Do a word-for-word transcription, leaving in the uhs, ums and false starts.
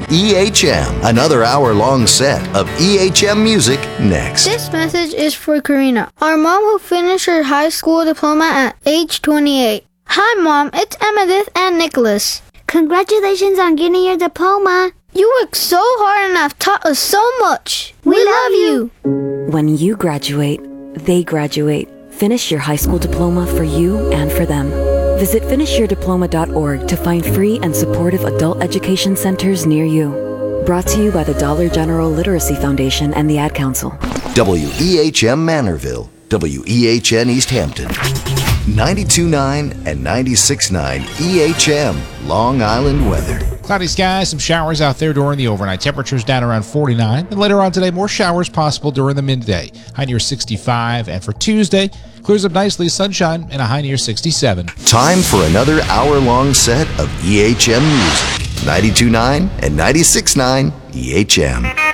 E H M. Another hour-long set of E H M music next. This message is for Karina, our mom who finished her high school diploma at age twenty-eight. Hi, Mom. It's Emmettith and Nicholas. Congratulations on getting your diploma. You worked so hard and have taught us so much. We, we love you. When you graduate, they graduate. Finish your high school diploma for you and for them. Visit finish your diploma dot org to find free and supportive adult education centers near you. Brought to you by the Dollar General Literacy Foundation and the Ad Council. W E H M Manorville, W E H N East Hampton, ninety-two point nine and ninety-six point nine E H M Long Island weather. Cloudy skies, some showers out there during the overnight. Temperatures down around forty-nine. And later on today, more showers possible during the midday. High near sixty-five. And for Tuesday, clears up nicely, sunshine, and a high near sixty-seven. Time for another hour-long set of E H M music. ninety-two point nine and ninety-six point nine E H M.